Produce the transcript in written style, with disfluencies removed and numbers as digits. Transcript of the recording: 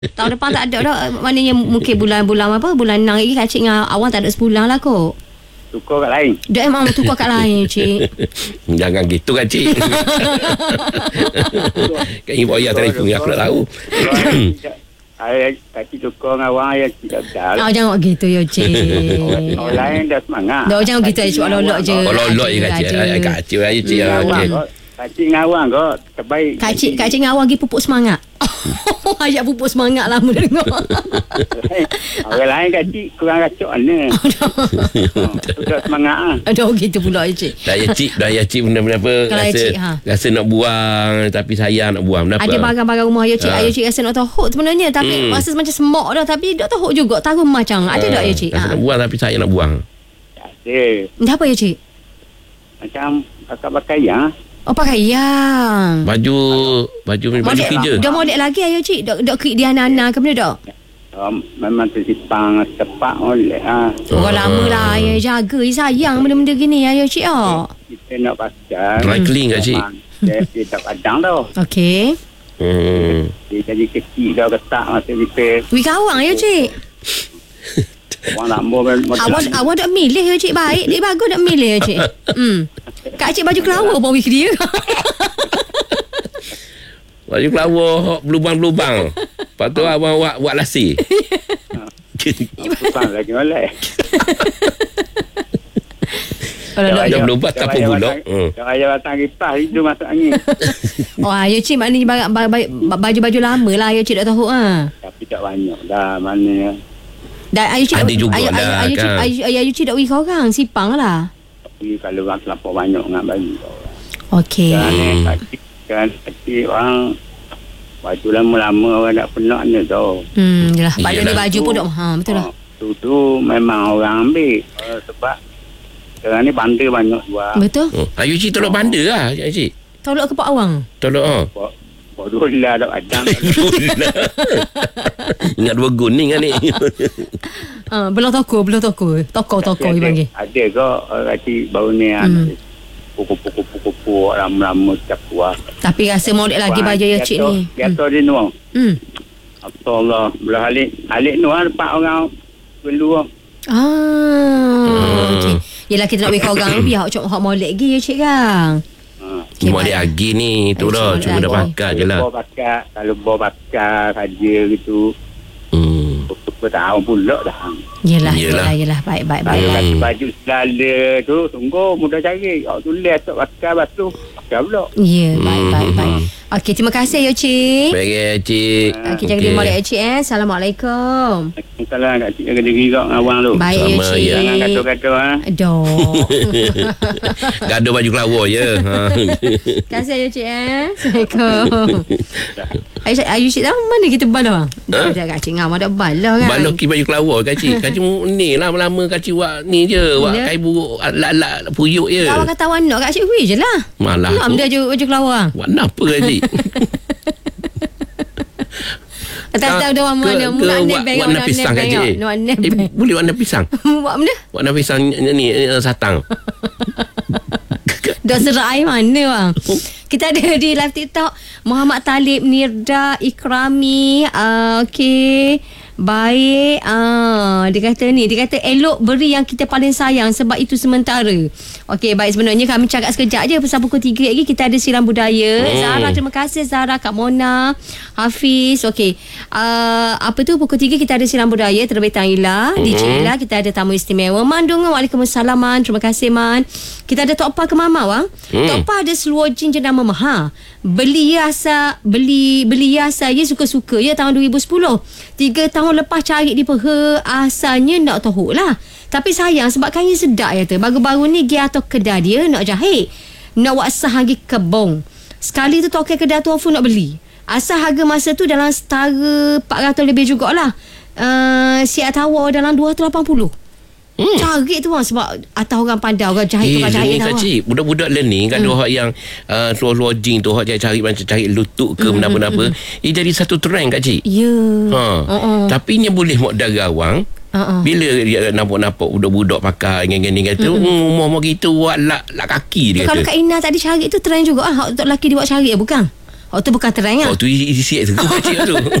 Tahun depan tak ada dah. Maknanya mungkin bulan-bulan apa, bulan 6 lagi kacik dengan awang tak ada sebulan lah kot. Tukar kat lain. Dah memang tukar kat lain, cik. Jangan gitu kan, cik. Kan ibu ayah telefon aku nak tahu. Saya kacik tukar dengan awang yang tidak betul. Jangan gitu ya, cik. Orang lain dah semangat. Dah jangan gitu, cik. Lolok je. Lolok je kacik. Kacik aja, cik. Kacik dengan awang kau terbaik. Kacik dengan awang pergi pupuk semangat. Ayat pupuk semangat lah mula dengar. Orang lain kacik kurang racok mana. Sudah semangat lah. Aduh gitu pula ya, cik. Dah ya cik benda-benda apa rasa nak buang tapi sayang nak buang. Kenapa? Ada barang-barang rumah ya, cik. Ayah cik rasa nak tahuk sebenarnya, tapi rasa macam semok dah, tapi tak tahuk juga. Taruh macam. Ada tak ya, cik? Rasa nak buang tapi sayang nak buang. Ada. Dah apa ya, cik? Macam pakaian. Oh, pakaian. Baju kerja. Dah model lagi ayah cik. Dah krik dia anak-anak ke benda tak? Memang tersipang tepat oleh. Orang lama lah ayah jaga. Sayang benda-benda gini ayah cik. Kita nak pakai. Dry clean kat cik. Dia tak padang tau. Okey. Dia jadi kecil dah ketak masa kita. Wih kawang ya cik. Orang lama Awak tak milih ya cik. Baik. Dia bagus tak milih ya cik. Kak cik baju kelawar pun wih dia. Baju kelawar berlubang-lubang. Lepas tu abang buat lasi. Bukan lagi oleh. Dah berlubang tak pun bulok. Kalau ayah batang kipas itu masuk angin. Ya cik maknanya baju-baju lama lah ya cik tak tahu Tapi tak banyak dah mana. Dan ayu cik ada juga lah kan. Ayu cik tak wih kau orang simpang lah. Kalau orang terlampau banyak dengan baju. Okey. Kan kecil orang baju lama-lama orang tak pernah ni tau. Yalah, baju pun tak betul lah. Tu memang orang ambil sebab sekarang ni bandar banyak jual. Betul. Ayu cik tolak bandar lah cik. Tolak ke Pak Awang? Tolak Bodoh lah tak padang. Ingat dua gun ni kan ni. Belah toko Toko panggil. Ada ke orang kecil baru ni Pukul-pukul lama-lama tak kuat. Tapi rasa model lagi baju ya cik ni. Jatuh di Nuang. Allah. Belah alik Nuang dapat orang perlu. Okey. Yelah kita nak wake orang biar hak molek lagi ya cik kan. Cuma dia lagi ni tu dah. Cuma dah pakai je lah. Kalau bawa pakai saja gitu. Bertahun pula dah. Yelah. Baik. Baju segala tu sungguh mudah cari. Tulis tak pakai batu. Pakai pula. Ya, baik. Okey, terima kasih ya cik. Baik ya cik. Okey, jaga diri molek ya cik Assalamualaikum. Salam kat cik jaga diri kat awang tu. Baik ya cik. Jangan gaduh-gaduh Aduh. Gaduh baju kelawar je. Terima kasih ya cik Assalamualaikum. Ayu cik tahu mana kita balah? Dah kat cik ngam ada balah kan. Balah ki baju kelawar kacik. Kacik ni lah lama kacik buat ni je. Buat kai buruk alat puyuk je. Awak kata awak nak kat cik Hui je lah. Malah nak dia baju kelawar. Warna apa kacik? Tak tahu mana warna pisang kacik. Boleh warna pisang. Buat benda? Warna pisang ni satang. Dah serai mana bang? Kita ada di live TikTok Muhammad Talib, Nirda, Ikrami. Okey. Baik. Dia kata elok beri yang kita paling sayang sebab itu sementara. Okey, baik, sebenarnya kami cakap sekejap je pasal pukul 3 lagi kita ada siram budaya. Zahra, terima kasih Zahra, Kak Mona, Hafiz. Okey. Pukul 3 kita ada siram budaya terbitan Ila. Di Cik Ila kita ada tamu istimewa Mandung. Waalaikumsalam Man. Terima kasih Man. Kita ada Tok Pa ke Mama bang. Tok Pa ada seluar jin jenama Maha. Beli hiasa ye suka-suka ya tahun 2010. 3 tahun lepas cari di Peha, asalnya nak tahu lah. Tapi sayang sebab kainnya sedap ya tu. Baru-baru ni dia atau kedai dia nak jahit. Nak buat sahagi kebong. Sekali tu tokai kedai tu nak beli. Asal harga masa tu dalam setara 400 lebih jugalah. Siap tawar dalam 280. Cari tu bang sebab atas orang pandai orang jahit tu jahit tahu. Cik, budak-budak learning kan orang yang seluar jing tu orang cari macam cari lutut ke benda-benda. Ia jadi satu trend kat cik. Ya. Tapi nya boleh mod darah awang. Bila dia nampak budak-budak pakai geng-geng kata umur gitu buat lak kaki dia. Kalau Kak Ina tadi cari tu trend juga untuk lelaki dia buat cari bukan? Tu bukan trend ah. Tu isi tu cik tu.